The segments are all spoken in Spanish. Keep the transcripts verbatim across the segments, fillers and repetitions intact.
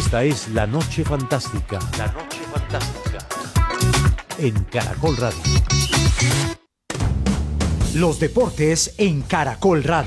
Esta es La Noche Fantástica. La Noche Fantástica. En Caracol Radio. Los deportes en Caracol Radio.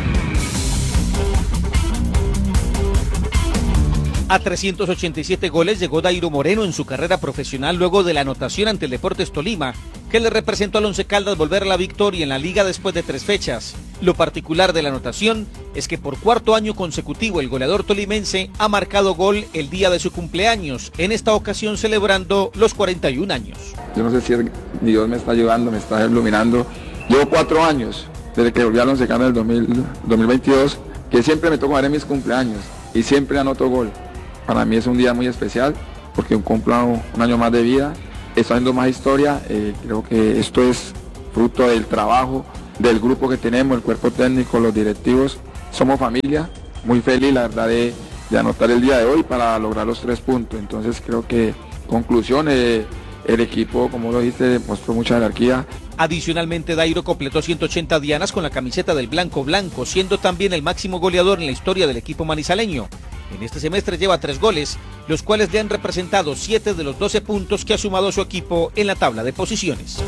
A trescientos ochenta y siete goles llegó Dairo Moreno en su carrera profesional luego de la anotación ante el Deportes Tolima, que le representó al Once Caldas volver a la victoria en la liga después de tres fechas. Lo particular de la anotación es que por cuarto año consecutivo el goleador tolimense ha marcado gol el día de su cumpleaños, en esta ocasión celebrando los cuarenta y un años. Yo no sé si Dios me está ayudando, me está iluminando. Llevo cuatro años desde que volví al Once Caldas del dos mil veintidós, que siempre me toca ver en mis cumpleaños y siempre anoto gol. Para mí es un día muy especial porque cumplo un año más de vida, estoy haciendo más historia, eh, creo que esto es fruto del trabajo, del grupo que tenemos, el cuerpo técnico, los directivos, somos familia, muy feliz la verdad de, de anotar el día de hoy para lograr los tres puntos, entonces creo que conclusión, eh, el equipo, como lo dijiste, mostró mucha jerarquía. Adicionalmente, Dairo completó ciento ochenta dianas con la camiseta del Blanco Blanco, siendo también el máximo goleador en la historia del equipo manizaleño. En este semestre lleva tres goles, los cuales le han representado siete de los doce puntos que ha sumado su equipo en la tabla de posiciones.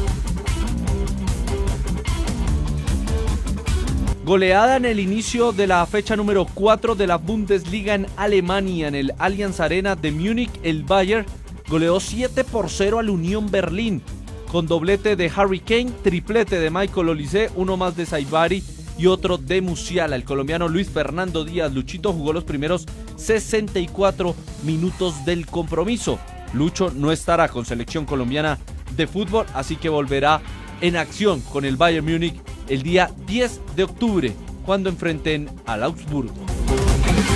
Goleada en el inicio de la fecha número cuatro de la Bundesliga en Alemania, en el Allianz Arena de Múnich, el Bayern goleó siete por cero al Unión Berlín, con doblete de Harry Kane, triplete de Michael Olise, uno más de Saibari y otro de Musiala. El colombiano Luis Fernando Díaz, Luchito, jugó los primeros sesenta y cuatro minutos del compromiso. Lucho no estará con selección colombiana de fútbol, así que volverá en acción con el Bayern Múnich el día diez de octubre, cuando enfrenten al Augsburgo.